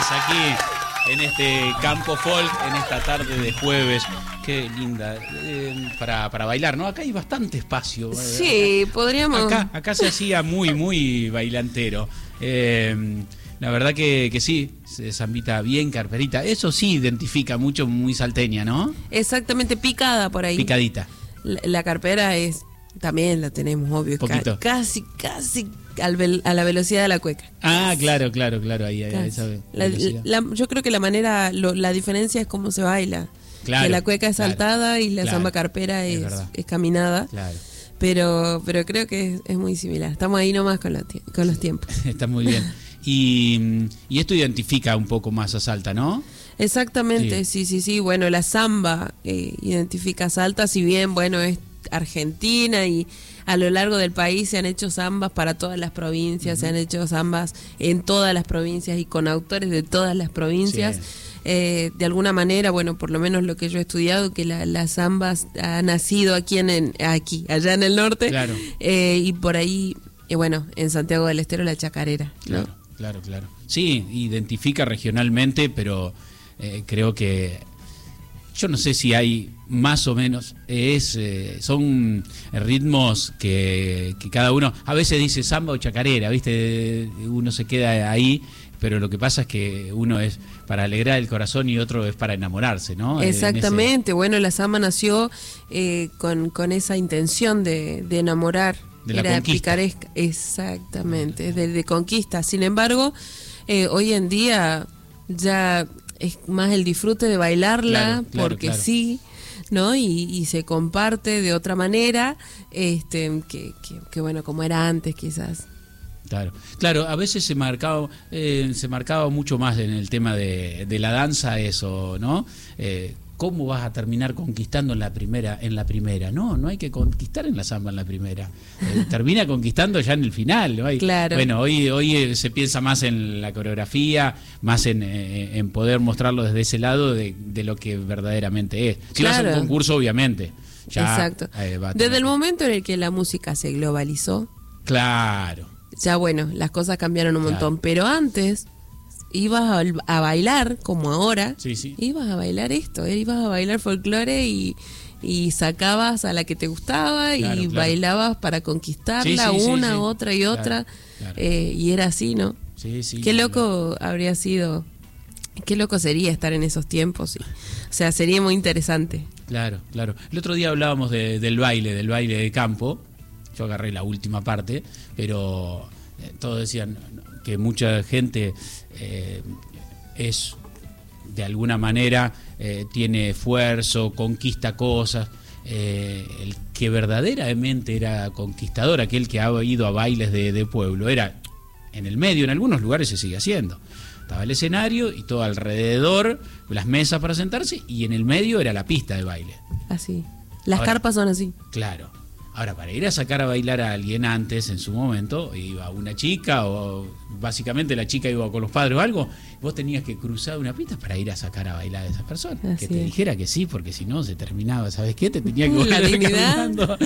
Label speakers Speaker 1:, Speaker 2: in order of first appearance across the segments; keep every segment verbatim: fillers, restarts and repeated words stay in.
Speaker 1: zambas aquí en este campo folk, en esta tarde de jueves. Qué linda, eh, para, para bailar, ¿no? Acá hay bastante espacio.
Speaker 2: Sí,
Speaker 1: acá,
Speaker 2: podríamos...
Speaker 1: Acá, acá se hacía muy, muy bailantero. Eh, la verdad que, que sí, zambita bien carperita. Eso sí identifica mucho, muy salteña, ¿no?
Speaker 2: Exactamente, picada por ahí.
Speaker 1: Picadita.
Speaker 2: La, la carpera es... También la tenemos, obvio.
Speaker 1: Poquito.
Speaker 2: Ca casi, casi al ve a la velocidad de la cueca.
Speaker 1: Ah, claro, claro, claro. Ahí, ahí esa
Speaker 2: la, la, yo creo que la manera, lo, la diferencia es cómo se baila.
Speaker 1: Claro,
Speaker 2: que la cueca es
Speaker 1: claro,
Speaker 2: saltada y la
Speaker 1: claro,
Speaker 2: samba carpera es,
Speaker 1: es,
Speaker 2: es caminada.
Speaker 1: Claro.
Speaker 2: Pero, pero creo que es, es muy similar. Estamos ahí nomás con, la, con los tiempos.
Speaker 1: Está muy bien. Y, y esto identifica un poco más a Salta, ¿no?
Speaker 2: Exactamente, sí, sí, sí. sí. Bueno, la samba eh, identifica a Salta, si bien, bueno, es Argentina y a lo largo del país se han hecho zambas para todas las provincias, uh-huh. se han hecho zambas en todas las provincias y con autores de todas las provincias. Sí. Eh, de alguna manera, bueno, por lo menos lo que yo he estudiado, que la, la zamba ha nacido aquí, en, en, aquí, allá en el norte,
Speaker 1: claro.
Speaker 2: eh, y por ahí, eh, bueno, en Santiago del Estero la chacarera, ¿no?
Speaker 1: Claro, claro, claro. Sí, identifica regionalmente, pero eh, creo que yo no sé si hay más o menos, es eh, son ritmos que, que cada uno, a veces dice samba o chacarera, ¿viste? Uno se queda ahí, pero lo que pasa es que uno es para alegrar el corazón y otro es para enamorarse, ¿no?
Speaker 2: Exactamente, ese... bueno, la samba nació eh, con, con esa intención de, de enamorar,
Speaker 1: de la
Speaker 2: era
Speaker 1: conquista.
Speaker 2: Picaresca, exactamente, de, de conquista. Sin embargo, eh, hoy en día ya es más el disfrute de bailarla,
Speaker 1: claro, claro,
Speaker 2: porque
Speaker 1: claro.
Speaker 2: sí, ¿no? Y, y se comparte de otra manera, este, que, que, que bueno, como era antes quizás.
Speaker 1: Claro, claro, a veces se marcaba, eh, se marcaba mucho más en el tema de, de la danza eso, ¿no? Eh, ¿Cómo vas a terminar conquistando en la primera? En la primera, no, no hay que conquistar en la samba en la primera. Eh, termina conquistando ya en el final, ¿no? Hay,
Speaker 2: claro.
Speaker 1: Bueno, hoy hoy se piensa más en la coreografía, más en, eh, en poder mostrarlo desde ese lado de, de lo que verdaderamente es. Si
Speaker 2: claro.
Speaker 1: vas a un concurso, obviamente. Ya,
Speaker 2: exacto.
Speaker 1: Eh, va a
Speaker 2: desde
Speaker 1: tener...
Speaker 2: el momento en el que la música se globalizó.
Speaker 1: Claro.
Speaker 2: Ya bueno, las cosas cambiaron un
Speaker 1: claro.
Speaker 2: montón, pero antes ibas a, a bailar, como ahora,
Speaker 1: sí, sí.
Speaker 2: ibas a bailar esto, ¿eh? ibas a bailar folclore y, y sacabas a la que te gustaba
Speaker 1: claro,
Speaker 2: y
Speaker 1: claro.
Speaker 2: bailaba para conquistarla,
Speaker 1: sí, sí,
Speaker 2: una,
Speaker 1: sí, sí.
Speaker 2: otra y otra,
Speaker 1: claro, claro.
Speaker 2: Eh, y era así, ¿no?
Speaker 1: Sí, sí,
Speaker 2: qué loco
Speaker 1: claro.
Speaker 2: habría sido, qué loco sería estar en esos tiempos, y, o sea, sería muy interesante.
Speaker 1: Claro, claro. El otro día hablábamos de, del baile, del baile de campo. Yo agarré la última parte, pero eh, todos decían que mucha gente eh, es, de alguna manera, eh, tiene esfuerzo, conquista cosas. Eh, el que verdaderamente era conquistador, aquel que ha ido a bailes de, de pueblo, era en el medio, en algunos lugares se sigue haciendo. Estaba el escenario y todo alrededor, las mesas para sentarse, y en el medio era la pista de baile.
Speaker 2: Así. Las
Speaker 1: Ahora,
Speaker 2: carpas son así.
Speaker 1: Claro. Ahora, para ir a sacar a bailar a alguien antes, en su momento, iba una chica, o básicamente la chica iba con los padres o algo, vos tenías que cruzar una pista para ir a sacar a bailar a esa persona.
Speaker 2: Así
Speaker 1: que te
Speaker 2: es.
Speaker 1: dijera que sí, porque si no se terminaba, ¿sabes qué? Te tenía que volver
Speaker 2: La dignidad.
Speaker 1: caminando.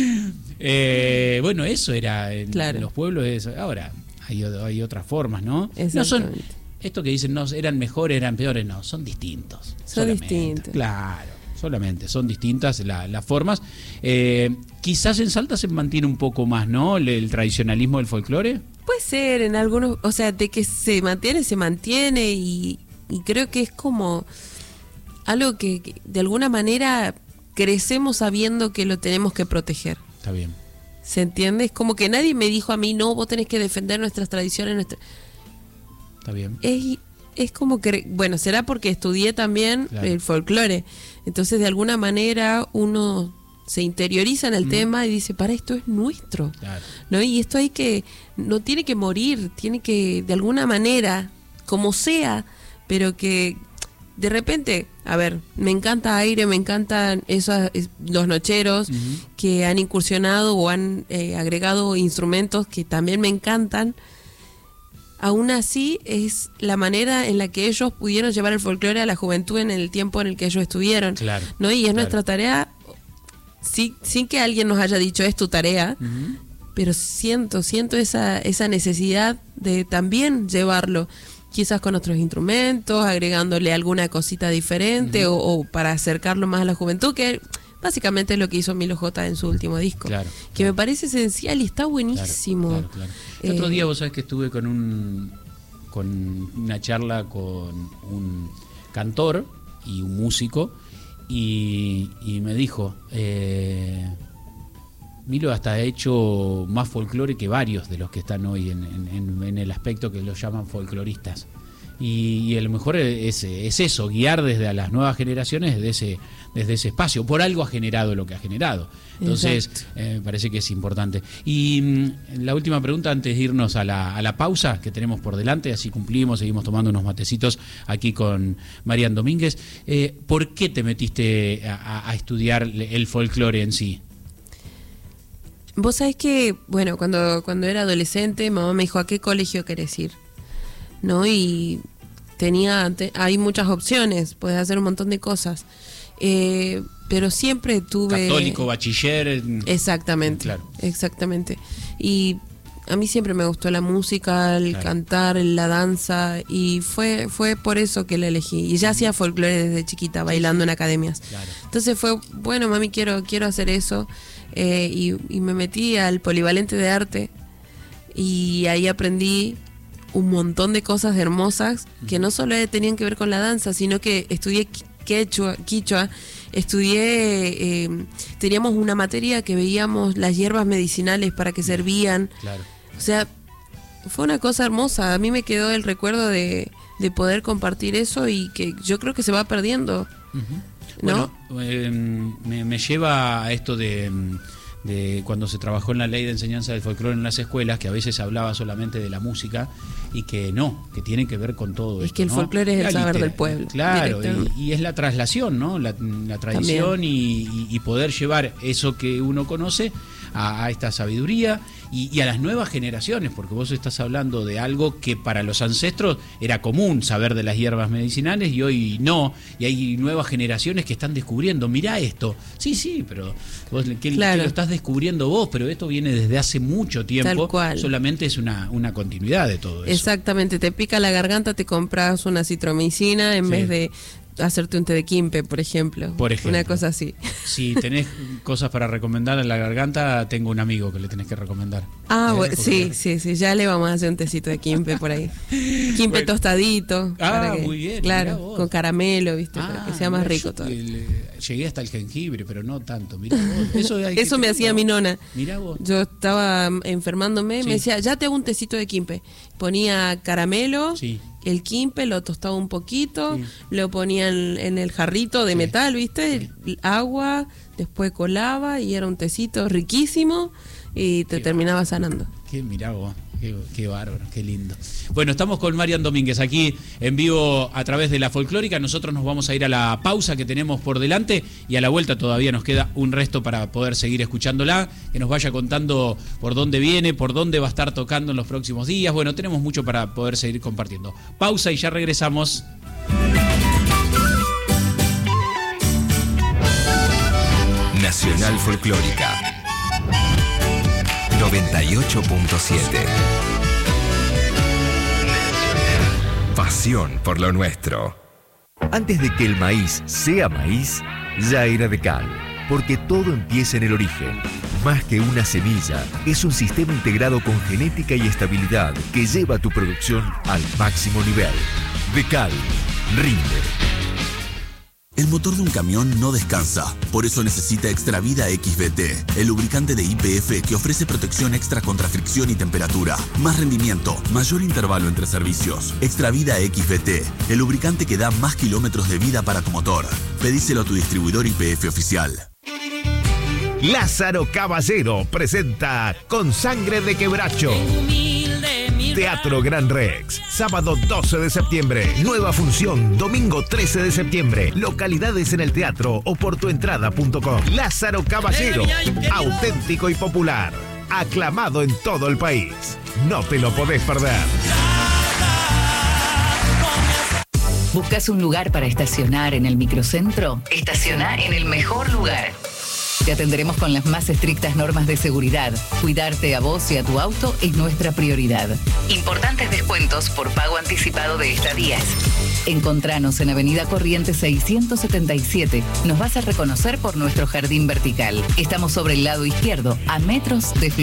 Speaker 1: Eh, bueno, eso era en,
Speaker 2: claro.
Speaker 1: en los pueblos. Eso. Ahora, hay, hay otras formas, ¿no? No son... Esto que dicen, no, eran mejores, eran peores, no, son distintos.
Speaker 2: Son
Speaker 1: solamente.
Speaker 2: distintos.
Speaker 1: Claro, solamente, son distintas la, las formas. Eh, quizás en Salta se mantiene un poco más, ¿no? El, el tradicionalismo del folclore.
Speaker 2: Puede ser, en algunos, o sea, de que se mantiene, se mantiene, y, y creo que es como algo que, que de alguna manera crecemos sabiendo que lo tenemos que proteger.
Speaker 1: Está bien.
Speaker 2: ¿Se entiende? Es como que nadie me dijo a mí, no, vos tenés que defender nuestras tradiciones, nuestra...
Speaker 1: Está bien.
Speaker 2: Es, es como que, bueno, será porque estudié también claro. el folclore. Entonces, de alguna manera, uno se interioriza en el mm. tema y dice, para, esto es nuestro.
Speaker 1: Claro.
Speaker 2: ¿No? Y esto hay que, no tiene que morir, tiene que, de alguna manera, como sea, pero que de repente, a ver, me encanta Aire, me encantan esos, los nocheros uh-huh. que han incursionado o han eh, agregado instrumentos que también me encantan. Aún así es la manera en la que ellos pudieron llevar el folclore a la juventud en el tiempo en el que ellos estuvieron,
Speaker 1: claro,
Speaker 2: ¿no? Y es
Speaker 1: claro.
Speaker 2: nuestra tarea, sí, sin que alguien nos haya dicho es tu tarea, uh-huh. pero siento, siento esa, esa necesidad de también llevarlo. quizás con otros instrumentos, agregándole alguna cosita diferente, uh-huh. o, o para acercarlo más a la juventud, que básicamente es lo que hizo Milo J en su último disco,
Speaker 1: claro,
Speaker 2: que
Speaker 1: claro.
Speaker 2: me parece esencial y está buenísimo.
Speaker 1: Claro, claro, claro. El otro día vos sabés que estuve con un con una charla con un cantor y un músico y, y me dijo, eh, Milo hasta ha hecho más folclore que varios de los que están hoy en, en, en el aspecto que los llaman folcloristas. Y, y a lo mejor es, es eso, guiar desde a las nuevas generaciones desde ese, desde ese espacio. Por algo ha generado lo que ha generado. Entonces, eh, me parece que es importante. Y mm, la última pregunta antes de irnos a la, a la pausa que tenemos por delante, así cumplimos, seguimos tomando unos matecitos aquí con Marian Domínguez. Eh, ¿Por qué te metiste a, a estudiar el folclore en sí?
Speaker 2: Vos sabés que, bueno, cuando, cuando era adolescente, mamá me dijo, ¿a qué colegio querés ir? ¿No? Y tenía, te, hay muchas opciones, puedes hacer un montón de cosas. Eh, pero siempre tuve...
Speaker 1: Católico, bachiller...
Speaker 2: Exactamente,
Speaker 1: claro.
Speaker 2: Exactamente. Y a mí siempre me gustó la música, el
Speaker 1: claro.
Speaker 2: cantar, la danza, y fue fue por eso que la elegí. Y ya hacía folclore desde chiquita, bailando en academias.
Speaker 1: Claro.
Speaker 2: Entonces fue, bueno, mami, quiero, quiero hacer eso. Eh, y, y me metí al Polivalente de Arte, y ahí aprendí un montón de cosas hermosas que no solo tenían que ver con la danza, sino que estudié quechua, quichua, estudié, eh, teníamos una materia que veíamos las hierbas medicinales para que servían.
Speaker 1: Claro.
Speaker 2: O sea, fue una cosa hermosa. A mí me quedó el recuerdo de, de poder compartir eso, y que yo creo que se va perdiendo.
Speaker 1: Uh-huh.
Speaker 2: ¿No?
Speaker 1: Bueno, eh, me, me lleva a esto de... de cuando se trabajó en la ley de enseñanza del folclore en las escuelas, que a veces hablaba solamente de la música, y que no, que tiene que ver con todo
Speaker 2: es
Speaker 1: esto.
Speaker 2: Es que el
Speaker 1: ¿no?
Speaker 2: folclore es el
Speaker 1: la
Speaker 2: saber
Speaker 1: litera,
Speaker 2: del pueblo.
Speaker 1: Claro, y, y es la traslación, ¿no? La, la tradición y, y, y poder llevar eso que uno conoce a, a esta sabiduría y, y a las nuevas generaciones, porque vos estás hablando de algo que para los ancestros era común saber de las hierbas medicinales y hoy no, y hay nuevas generaciones que están descubriendo, mirá esto, sí, sí, pero vos que,
Speaker 2: claro.
Speaker 1: que lo estás descubriendo vos, pero esto viene desde hace mucho tiempo.
Speaker 2: Tal cual.
Speaker 1: Solamente es una, una continuidad de todo eso.
Speaker 2: Exactamente, te pica la garganta, te compras una citromicina en sí. vez de hacerte un té de quimpe, por ejemplo.
Speaker 1: Por ejemplo.
Speaker 2: Una cosa así.
Speaker 1: Si tenés cosas para recomendar en la garganta, tengo un amigo que le tenés que recomendar.
Speaker 2: Ah,
Speaker 1: ¿Eh?
Speaker 2: bueno, sí, sí, sí, ya le vamos a hacer un tecito de quimpe por ahí. Quimpe bueno. tostadito.
Speaker 1: Ah,
Speaker 2: que,
Speaker 1: muy bien.
Speaker 2: Claro, con caramelo, ¿viste? Ah, para que sea más rico todo.
Speaker 1: Llegué hasta el jengibre, pero no tanto. Mirá vos. Eso, hay
Speaker 2: Eso
Speaker 1: que
Speaker 2: me hacía mi nona.
Speaker 1: Mirá vos.
Speaker 2: Yo estaba enfermándome, sí. me decía, ya te hago un tecito de quimpe. Ponía caramelo, sí. el quimpe, lo tostaba un poquito, sí. lo ponía en, en el jarrito de sí. metal, ¿viste? Sí. Agua, después colaba y era un tecito riquísimo y te qué terminaba bárbaro. sanando.
Speaker 1: Qué mirá vos. Qué, qué bárbaro, qué lindo. Bueno, estamos con Marian Domínguez aquí en vivo a través de La Folclórica. Nosotros nos vamos a ir a la pausa que tenemos por delante y a la vuelta todavía nos queda un resto para poder seguir escuchándola, que nos vaya contando por dónde viene, por dónde va a estar tocando en los próximos días. Bueno, tenemos mucho para poder seguir compartiendo. Pausa y ya regresamos.
Speaker 3: Nacional Folclórica noventa y ocho punto siete. Pasión por lo nuestro. Antes de que el maíz sea maíz, ya era Decal, porque todo empieza en el origen. Más que una semilla, es un sistema integrado con genética y estabilidad que lleva tu producción al máximo nivel. Decal, rinde.
Speaker 4: El motor de un camión no descansa, por eso necesita Extravida X V T, el lubricante de Y P F que ofrece protección extra contra fricción y temperatura, más rendimiento, mayor intervalo entre servicios. Extravida X V T, el lubricante que da más kilómetros de vida para tu motor. Pedíselo a tu distribuidor Y P F oficial.
Speaker 5: Lázaro Caballero presenta Con Sangre de Quebracho. Teatro Gran Rex, sábado doce de septiembre, nueva función, domingo trece de septiembre, localidades en el teatro o por tuentrada punto com. Lázaro Caballero, auténtico y popular, aclamado en todo el país. No te lo podés perder.
Speaker 6: ¿Buscas un lugar para estacionar en el microcentro? Estaciona en el mejor lugar. Te atenderemos con las más estrictas normas de seguridad. Cuidarte a vos y a tu auto es nuestra prioridad. Importantes descuentos por pago anticipado de estadías. Encontranos en Avenida Corrientes seiscientos setenta y siete. Nos vas a reconocer por nuestro jardín vertical. Estamos sobre el lado izquierdo, a metros de Flor.